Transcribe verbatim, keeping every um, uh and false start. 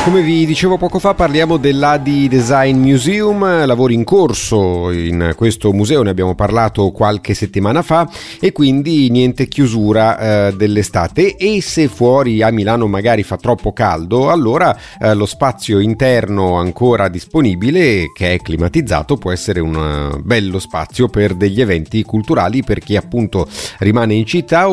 Come vi dicevo poco fa, parliamo dell'A D I Design Museum, lavori in corso in questo museo, ne abbiamo parlato qualche settimana fa, e quindi niente chiusura eh, dell'estate. E se fuori a Milano magari fa troppo caldo, allora eh, lo spazio interno ancora disponibile, che è climatizzato, può essere un bello spazio per degli eventi culturali per chi appunto rimane in città